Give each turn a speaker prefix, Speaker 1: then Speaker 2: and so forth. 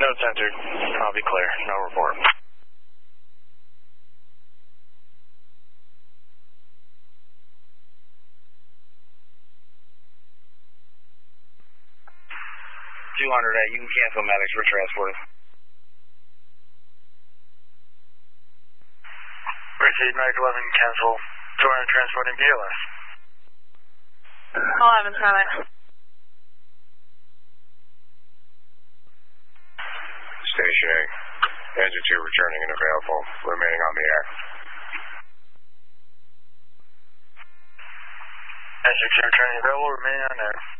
Speaker 1: Note entered. I'll be clear. No report. You can cancel Maddox for transport.
Speaker 2: Proceed, Mike 11, cancel. 200 transporting BLS.
Speaker 3: 11, Skylight.
Speaker 4: Stationing. Engine 2 returning and available. Remaining on the air.
Speaker 2: Engine 2 returning available, remaining on air.